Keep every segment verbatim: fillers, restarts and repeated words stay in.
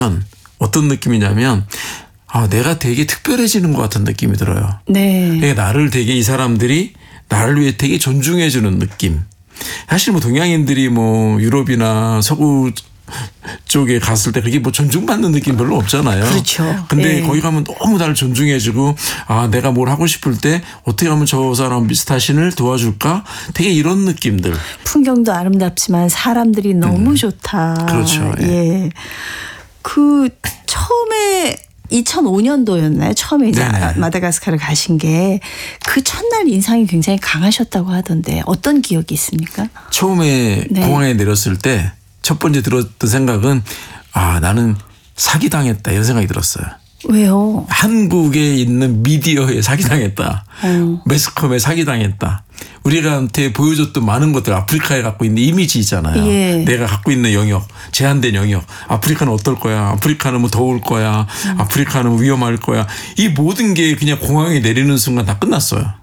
어떤 느낌이냐면 아, 내가 되게 특별해지는 것 같은 느낌이 들어요. 네. 그러니까 나를 되게 이 사람들이 나를 위해 되게 존중해 주는 느낌. 사실 뭐 동양인들이 뭐 유럽이나 서구 쪽에 갔을 때 그게 뭐 존중받는 느낌 별로 없잖아요. 그렇죠. 근데 예. 거기 가면 너무 나를 존중해 주고 아, 내가 뭘 하고 싶을 때 어떻게 하면 저 사람 비슷하신을 도와줄까? 되게 이런 느낌들. 풍경도 아름답지만 사람들이 너무 음. 좋다. 그렇죠. 예. 예. 그 처음에 이천오 년도였나요? 처음에 이제 네네. 마다가스카르 가신 게 그 첫날 인상이 굉장히 강하셨다고 하던데 어떤 기억이 있습니까? 처음에 네. 공항에 내렸을 때 첫 번째 들었던 생각은 아, 나는 사기당했다 이런 생각이 들었어요. 왜요? 한국에 있는 미디어에 사기당했다. 어. 매스컴에 사기당했다. 우리가한테 보여줬던 많은 것들 아프리카에 갖고 있는 이미지 있잖아요. 예. 내가 갖고 있는 영역, 제한된 영역. 아프리카는 어떨 거야. 아프리카는 뭐 더울 거야. 음. 아프리카는 위험할 거야. 이 모든 게 그냥 공항에 내리는 순간 다 끝났어요.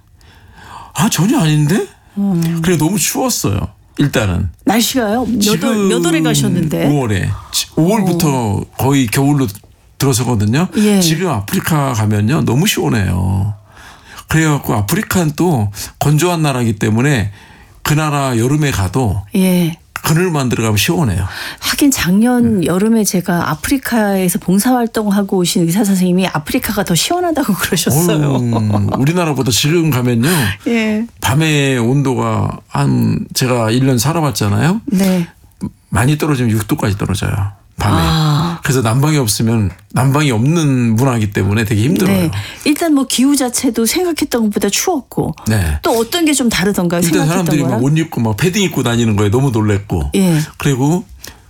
아, 전혀 아닌데? 음. 그래 너무 추웠어요. 일단은. 날씨가요? 몇, 월, 몇 월에 가셨는데? 오월에. 오월부터 오. 거의 겨울로 들어서거든요. 예. 지금 아프리카 가면요. 너무 시원해요. 그래갖고 아프리카는 또 건조한 나라이기 때문에 그 나라 여름에 가도 예. 그늘만 들어가면 시원해요. 하긴 작년 음. 여름에 제가 아프리카에서 봉사활동하고 오신 의사 선생님이 아프리카가 더 시원하다고 그러셨어요. 어휴, 우리나라보다 지금 가면요. 예. 밤에 온도가 한 제가 일 년 살아봤잖아요. 네. 많이 떨어지면 육 도까지 떨어져요. 밤에. 아. 그래서 난방이 없으면 난방이 없는 문화이기 때문에 되게 힘들어요. 네. 일단 뭐 기후 자체도 생각했던 것보다 추웠고 네. 또 어떤 게 좀 다르던가요? 일단 생각했던 사람들이 거랑? 막 옷 입고 막 패딩 입고 다니는 거에 너무 놀랬고 예. 그리고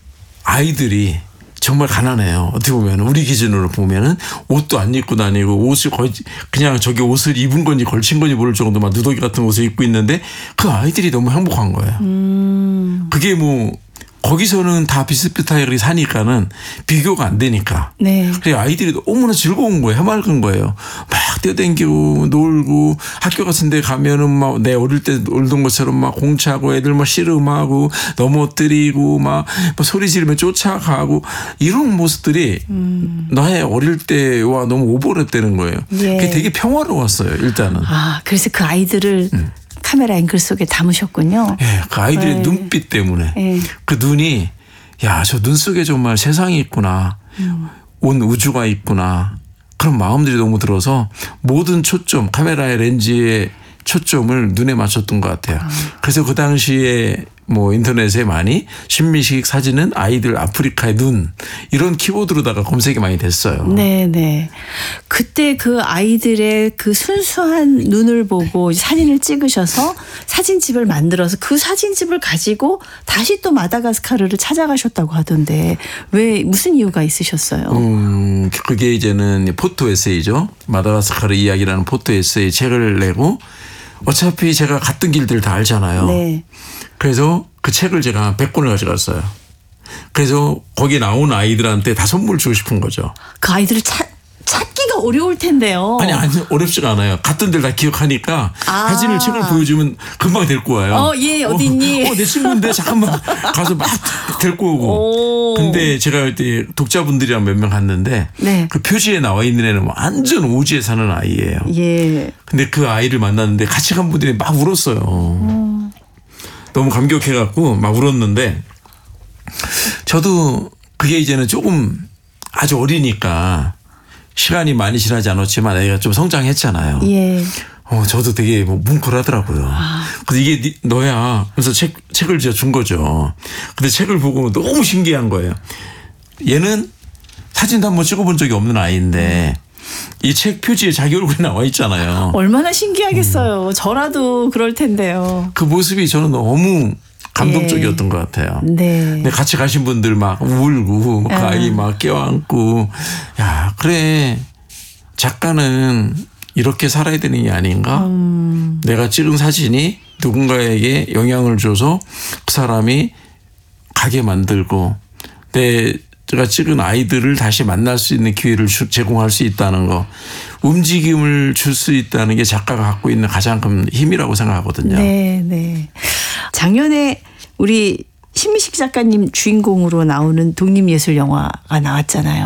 아이들이 정말 가난해요. 어떻게 보면 우리 기준으로 보면은 옷도 안 입고 다니고 옷을 거의 그냥 저기 옷을 입은 건지 걸친 건지 모를 정도 막 누더기 같은 옷을 입고 있는데 그 아이들이 너무 행복한 거예요. 음. 그게 뭐 거기서는 다 비슷비슷하게 사니까는 비교가 안 되니까. 네. 그래 아이들이 너무나 즐거운 거예요. 해맑은 거예요. 막 뛰어댕기고 놀고 학교 같은 데 가면은 막 내 어릴 때 놀던 것처럼 막 공차고 애들 막 씨름하고 넘어뜨리고 막 소리 지르며 쫓아가고 이런 모습들이 음. 나의 어릴 때와 너무 오버랩되는 거예요. 예. 그게 되게 평화로웠어요. 일단은. 아, 그래서 그 아이들을 음. 카메라 앵글 속에 담으셨군요. 예, 그 아이들의 네. 눈빛 때문에 네. 그 눈이 야, 저 눈 속에 정말 세상이 있구나. 음. 온 우주가 있구나. 그런 마음들이 너무 들어서 모든 초점, 카메라의 렌즈의 초점을 눈에 맞췄던 것 같아요. 아. 그래서 그 당시에 뭐 인터넷에 많이 신미식 사진은 아이들 아프리카의 눈 이런 키워드로다가 검색이 많이 됐어요. 네네. 그때 그 아이들의 그 순수한 눈을 보고 사진을 찍으셔서 사진집을 만들어서 그 사진집을 가지고 다시 또 마다가스카르를 찾아가셨다고 하던데 왜 무슨 이유가 있으셨어요? 음, 그게 이제는 포토 에세이죠. 마다가스카르 이야기라는 포토 에세이 책을 내고 어차피 제가 갔던 길들 다 알잖아요. 네. 그래서 그 책을 제가 백 권을 가져갔어요. 그래서 거기 나온 아이들한테 다 선물 주고 싶은 거죠. 그 아이들을 찾, 찾기가 어려울 텐데요. 아니, 아니, 어렵지가 않아요. 갔던 데를 다 기억하니까 아. 사진을 책을 보여주면 금방 데리고 와요. 어, 예, 어디 있니? 어, 어, 내 친구인데 잠깐만 가서 막 데리고 오고. 오. 근데 제가 그때 독자분들이랑 몇 명 갔는데 네. 그 표지에 나와 있는 애는 완전 오지에 사는 아이예요. 예. 근데 그 아이를 만났는데 같이 간 분들이 막 울었어요. 음. 너무 감격해갖고 막 울었는데 저도 그게 이제는 조금 아주 어리니까 시간이 많이 지나지 않았지만 애가 좀 성장했잖아요. 예. 어, 저도 되게 뭐 뭉클하더라고요. 아. 그래서 이게 너야. 그래서 책, 책을 제가 준 거죠. 근데 책을 보고 너무 신기한 거예요. 얘는 사진도 한번 찍어본 적이 없는 아이인데 이 책 표지에 자기 얼굴이 나와 있잖아요. 얼마나 신기하겠어요. 음. 저라도 그럴 텐데요. 그 모습이 저는 너무 감동적이었던 예. 것 같아요. 네. 근데 같이 가신 분들 막 울고 그 아이 막 껴안고 야 그래 작가는 이렇게 살아야 되는 게 아닌가? 음. 내가 찍은 사진이 누군가에게 영향을 줘서 그 사람이 가게 만들고 내 제가 찍은 아이들을 다시 만날 수 있는 기회를 제공할 수 있다는 거. 움직임을 줄 수 있다는 게 작가가 갖고 있는 가장 큰 힘이라고 생각하거든요. 네, 네. 작년에 우리 신미식 작가님 주인공으로 나오는 독립예술 영화가 나왔잖아요.